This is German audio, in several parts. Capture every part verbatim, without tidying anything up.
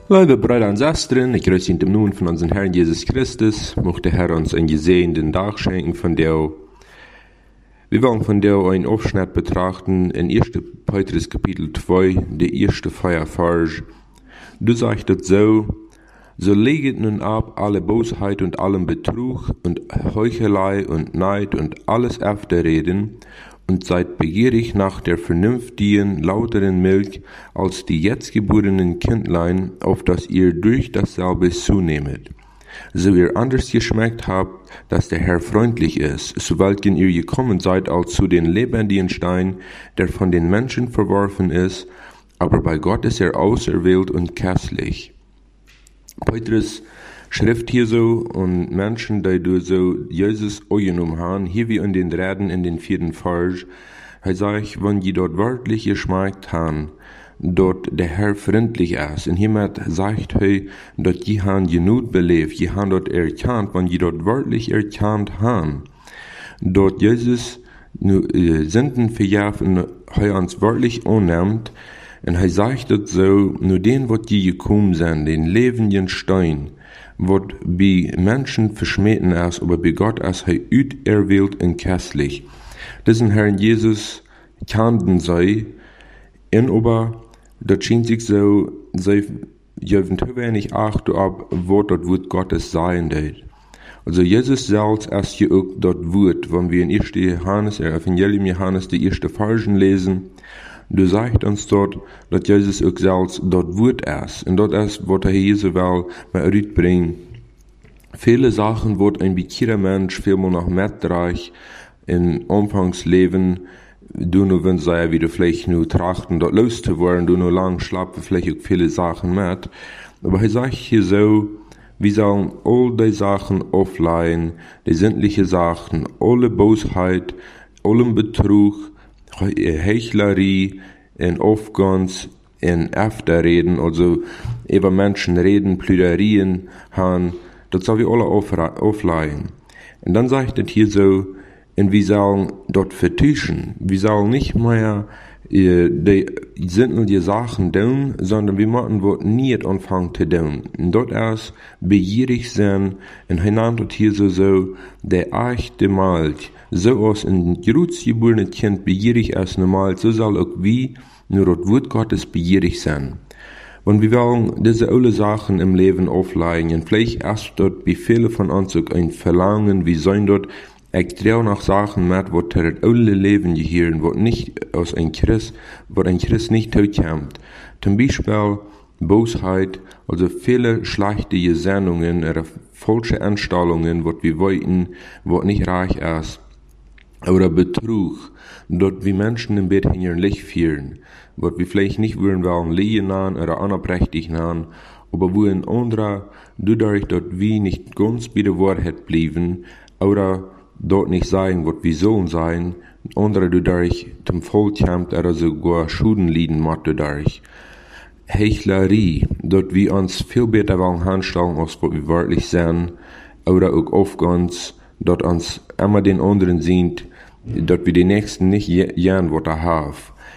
Liebe Brüder und Schwestern, ich grüße in dem Namen von unserem Herrn Jesus Christus. Möchte der Herr uns einen gesegneten Tag schenken von dir. Wir wollen von dir einen Aufschnitt betrachten in ersten Petrus Kapitel zwei, der erste Feierfarge. Du sagst es so, so leget nun ab alle Bosheit und allen Betrug und Heuchelei und Neid und alles Afterreden und seid begierig nach der vernünftigen, lauteren Milch als die jetzt geborenen Kindlein, auf dass ihr durch dasselbe zunehmet. So ihr anders geschmeckt habt, dass der Herr freundlich ist, sowalken ihr gekommen seid als zu den lebendigen Stein, der von den Menschen verworfen ist, aber bei Gott ist er auserwählt und kästlich. Petrus schrift hier so und Menschen, die du so Jesus angenommen haben, hier wie in den Reden in den vierten Vers, er sagt, wenn die dort wörtlich geschmeckt haben, dort der Herr freundlich ist, und hiermit sagt er, dort die haben genug belebt, die haben dort erkannt, wenn die dort wörtlich erkannt haben, dort Jesus nu, äh, Sünden verjafen, er uns wörtlich annimmt, und er sagt dort so, nur den, wat die gekommen sind, den lebenden Stein, wat bei Menschen verschmähten ist, aber bei Gott ist er uterwählt und kästlich. Diesen Herrn Jesus kannten sie, und aber, das schien sich so, sie geben zu wenig Acht ab, wo das Wort Gottes sein wird. Also Jesus selbst ist ja auch das Wort, wenn wir in ersten Johannes, äh, Evangelium Johannes, die erste Versen lesen, du sagst uns dort, dass Jesus auch selbst dort Wort ist. Und dort ist, was er Jesus will, mal uitbringen. Viele Sachen, wird ein bekehrter Mensch vielmal noch mitreich in Anfangsleben, du nur, wenn sie wieder vielleicht nur trachten, dort loszuwerden, du nur lang schlafen, vielleicht auch viele Sachen mit. Aber er sagt hier so, wir sollen all die Sachen aufleihen, die sämtliche Sachen, alle Bosheit, allen Betrug, Heuchlerie, in Aufgans, in Afterreden, also über Menschen reden, Plüderien haben, das soll wir alle aufleihen. Und dann sagt es hier so, und wir sollen dort vertischen, wir sollen nicht mehr äh, die sämtliche Sachen tun, sondern wir machen, was nicht anfangen zu tun. Und dort erst begierig sein, und er nannt es hier so, so, der echte Malt, so als ein geborene Kind begierig ist normal, so soll auch wie nur das Wort Gottes begierig sein. Und wir wollen diese alle Sachen im Leben aufleihen, und vielleicht erst dort bei vielen von uns auch ein Verlangen, wir sollen dort extra nach Sachen mit, wo das alle Leben gehören, wo nicht aus ein Christ, wo ein Christ nicht totkommt. Zum Beispiel Bosheit, also viele schlechte Gesinnungen oder falsche Einstellungen, wo wir wollten, wo nicht reich ist. Oder Betrug, dort wie Menschen im Bett in ihren Licht führen, wo wir vielleicht nicht wollen wollen, liegen an oder anerprächtig an, aber wo ein anderer, dadurch dort wie nicht ganz bei der Wahrheit blieben, oder dort nicht sein, was wir sollen sein, andere dadurch zum Volk kommt, oder sogar Schulden liegen macht dadurch. Heuchlerie, dort wir uns viel besser wollen handstellen, als was wir wörtlich sind, oder auch Aufgans, dort uns immer den anderen sind, dort wir den Nächsten nicht gern, was er haben.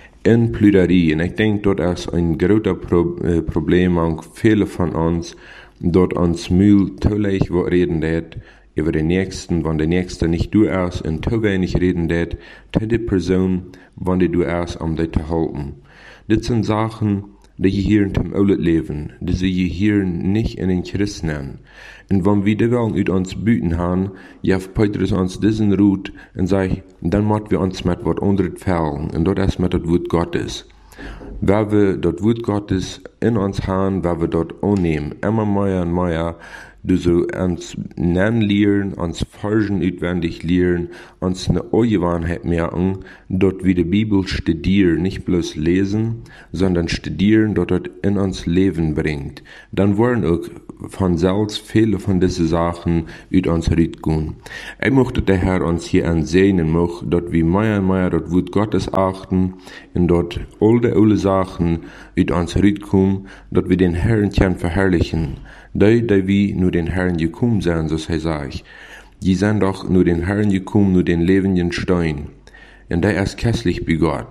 In Plüderie, und ich denke, dort ist ein großer Pro, äh, Problem an viele von uns, dort uns Müll tollig, wo reden det, über den Nächsten, wenn der Nächste nicht du ist, und zu wenig reden det, zu der Person, wenn die du ist, um dich zu halten. Das sind Sachen, die gehören zum Leben, die sie gehören nicht in den Christen. Und wenn wir die wollen, über uns büten haben, jaft Petrus uns diesen Rut und sagt, dann müssen wir uns mit was anderes fällen, und dort ist mit das Wort Gottes. Weil wir das Wort Gottes in uns haben, weil wir dort annehmen, immer mehr und mehr, du so uns nennen lernen, uns Versen auswendig lernen, uns eine Angewohnheit merken, dort wie die Bibel studieren, nicht bloß lesen, sondern studieren, dort dort in uns Leben bringt. Dann wollen auch von selbst viele von diesen Sachen uit uns rausgehen. Ich möchte der Herr uns hier ansehen, möchte, dort wie mehr und mehr dort Wort Gottes achten, und dort all die alle Sachen uit uns rauskommen, dort wir den Herrn können verherrlichen. Die, die wie nur den Herrn gekommen sind, so sei sagt, die sind doch nur den Herrn gekommen, nur den lebenden Stein. Und der ist kästlich bei Gott.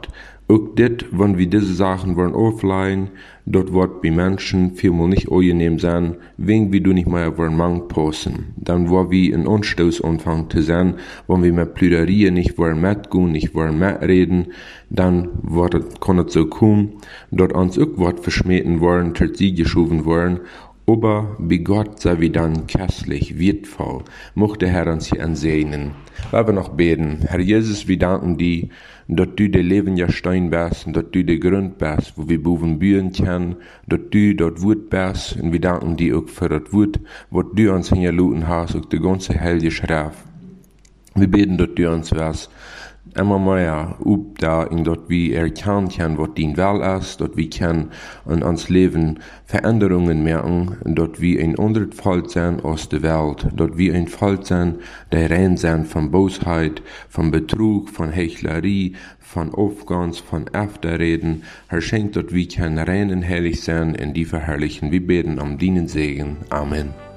Auch dit, wenn wir diese Sachen wollen offline, dort wird bei Menschen vielmal nicht angenehm sein, wenn wir du nicht mehr wollen Mang posten. Dann war wir ein Anstoß anfangen zu sein, wenn wir mit Plüderie nicht wollen mitgehen, nicht wollen mitreden, dann wird, kann es so kommen, dort uns auch was verschmähen wollen, till sie geschoben wollen, aber bei Gott sei wir dann kästlich, wertvoll, mochte Herr uns hier ansehen. Wir haben noch beten. Herr Jesus, wir danken dir, dass du der Leben ja Stein bist und dass du der Grund bist, wo wir boven bühen können, dass du dort Wort bist und wir danken dir auch für das Wort, was du uns hingeluten hast, auch die ganze heilige Schrift. Wir beten, dass du uns wirst, immer mehr aufdagen, dass wir erkennen können, was dein Will ist, dass wir können in uns Leben Veränderungen merken, dass wir ein anderes Volk sind aus der Welt, dass wir ein Volk sind, der rein sind von Bosheit, von Betrug, von Heuchlerie, von Aufgans, von Afterreden. Herr, schenkt, dass wir können rein und heilig sein, in die verherrlichen. Wir beten um deinen Segen. Amen.